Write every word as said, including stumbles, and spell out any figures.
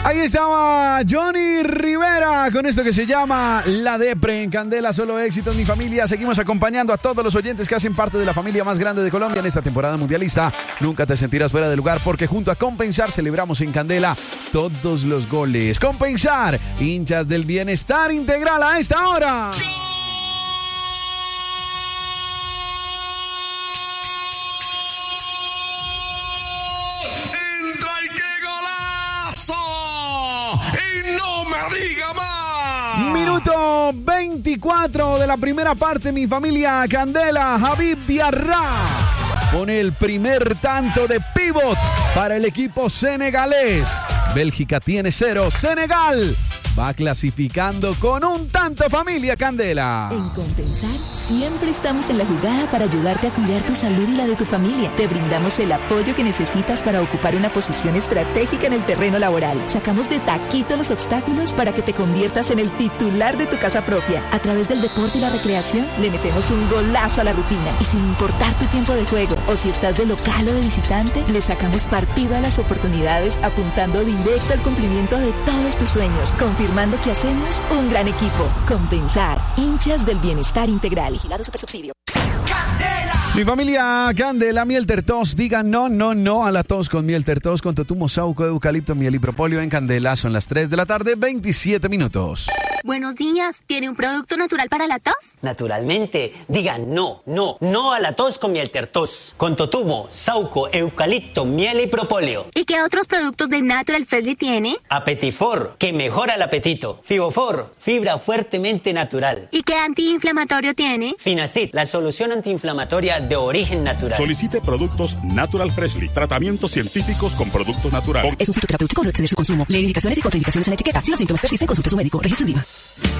Ahí estaba Johnny Rivera con esto que se llama La Depre en Candela, solo éxitos, mi familia. Seguimos acompañando a todos los oyentes que hacen parte de la familia más grande de Colombia en esta temporada mundialista. Nunca te sentirás fuera de lugar porque junto a Compensar celebramos en Candela todos los goles. Compensar, hinchas del bienestar integral a esta hora. Minuto veinticuatro de la primera parte, mi familia Candela. Habib Diarra pone el primer tanto de pivot para el equipo senegalés. Bélgica tiene cero. Senegal va clasificando con un tanto, familia Candela. En Compensar siempre estamos en la jugada para ayudarte a cuidar tu salud y la de tu familia. Te brindamos el apoyo que necesitas para ocupar una posición estratégica en el terreno laboral. Sacamos de taquito los obstáculos para que te conviertas en el titular de tu casa propia. A través del deporte y la recreación le metemos un golazo a la rutina. Y sin importar tu tiempo de juego o si estás de local o de visitante, le sacamos partido a las oportunidades apuntando directo al cumplimiento de todos tus sueños. Confirmando que hacemos un gran equipo. Compensar, hinchas del bienestar integral. Vigilado Supersubsidio. Mi familia Candela, miel tertos, diga no, no, no a la tos con miel tertos, con totumo, sauco, eucalipto, miel y propóleo en Candela. Son las tres de la tarde, veintisiete minutos. Buenos días, ¿tiene un producto natural para la tos? Naturalmente, diga no, no, no a la tos con miel tertos, con totumo, sauco, eucalipto, miel y propóleo. ¿Y qué otros productos de Natural Freshly tiene? Apetifor, que mejora el apetito. Fibofor, fibra fuertemente natural. ¿Y qué antiinflamatorio tiene? Finacid, la solución antiinflamatoria de origen natural. Solicite productos Natural Freshly, tratamientos científicos con productos naturales. Es un fitoterapéutico, no exceder su consumo. Lee indicaciones y contraindicaciones en la etiqueta. Si los síntomas persisten, consulte a su médico. Registro en